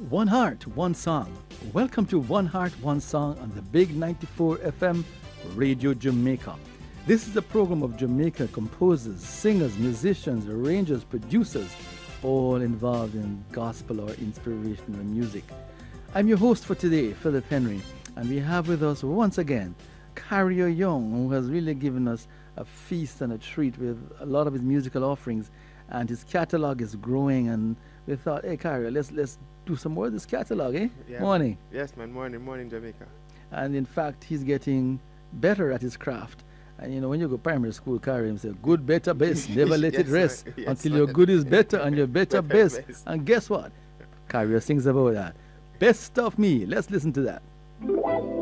One Heart, One Song. Welcome to One Heart, One Song on the Big 94 FM Radio Jamaica. This is a program of Jamaica composers, singers, musicians, arrangers, producers, all involved in gospel or inspirational music. I'm your host for today, Philip Henry, and we have with us once again Carrier Young, who has really given us a feast and a treat with a lot of his musical offerings, and his catalog is growing, and we thought, hey Carrier, let's do some more of this catalog, eh? Yeah. Morning. Yes, man. Morning, Jamaica. And in fact, he's getting better at his craft. And you know, when you go primary school, Carrier say, good, better, best. Never let it Yes, rest man. Yes, until man. your good is better and your better best. Best. And guess what? Carrier sings about that. Best of me. Let's listen to that.